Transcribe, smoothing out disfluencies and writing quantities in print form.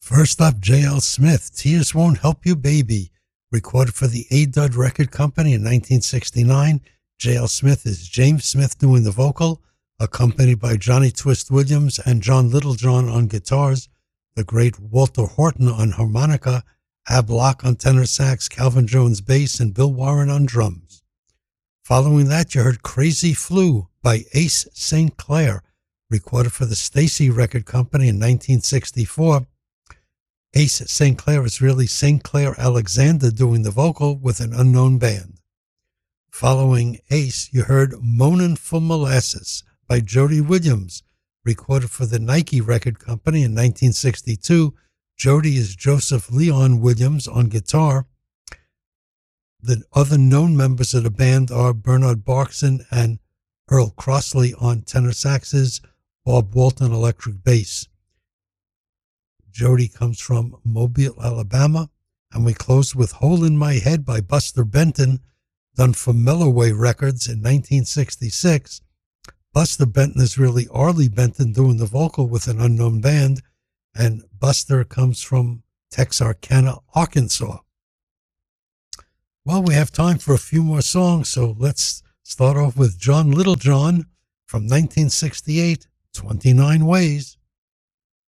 First up, J.L. Smith, Tears Won't Help You Baby, recorded for the A-Dud Record Company in 1969. J.L. Smith is James Smith doing the vocal, accompanied by Johnny Twist Williams and John Littlejohn on guitars, the great Walter Horton on harmonica, Ab Locke on tenor sax, Calvin Jones bass, and Bill Warren on drums. Following that, you heard Crazy Flu by Ace St. Clair, recorded for the Stacy Record Company in 1964. Ace St. Clair is really St. Clair Alexander doing the vocal with an unknown band. Following Ace, you heard Moanin' for Molasses by Jody Williams, recorded for the Nike Record Company in 1962. Jody is Joseph Leon Williams on guitar. The other known members of the band are Bernard Barkson and Earl Crossley on tenor saxes, Bob Walton electric bass. Jody comes from Mobile, Alabama, and we close with Hole in My Head by Buster Benton, done for Melloway Records in 1966. Buster Benton is really Arlie Benton doing the vocal with an unknown band, and Buster comes from Texarkana, Arkansas. Well, we have time for a few more songs, so let's start off with John Littlejohn from 1968, 29 Ways.